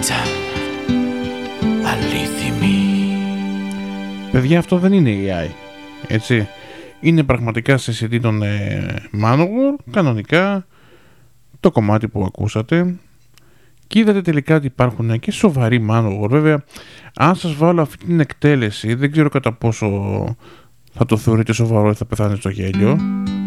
ήταν αλήθιμη. Παιδιά, αυτό δεν είναι AI, έτσι. Είναι πραγματικά σε CD των Manowar, κανονικά το κομμάτι που ακούσατε. Και είδατε τελικά ότι υπάρχουν και σοβαροί Manowar. Βέβαια, αν σας βάλω αυτή την εκτέλεση, δεν ξέρω κατά πόσο θα το θεωρείτε σοβαρό ή θα πεθάνει στο γέλιο.